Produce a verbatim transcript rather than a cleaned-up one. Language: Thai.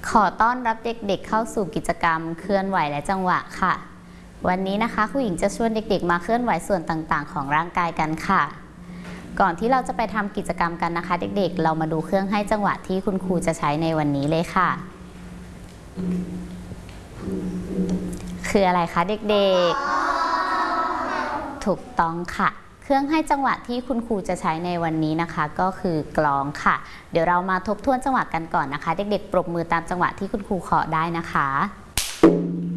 ขอต้อนรับเด็กๆเข้าสู่กิจกรรมเคลื่อนไหวและจังหวะค่ะวันนี้นะคะครูหญิงจะชวนเด็กๆมาเคลื่อนไหวส่วนต่างๆของร่างกายกันค่ะก่อนที่เราจะไปทำกิจกรรมกันนะคะเด็กๆเรามาดูเครื่องให้จังหวะที่คุณครูจะใช้ในวันนี้เลยค่ะคืออะไรคะเด็กๆถูกต้องค่ะเครื่องให้จังหวะที่คุณครูจะใช้ในวันนี้นะคะก็คือกลองค่ะเดี๋ยวเรามาทบทวนจังหวะกันก่อนนะคะเด็กๆปรบมือตามจังหวะที่คุณครูเคาะได้นะคะ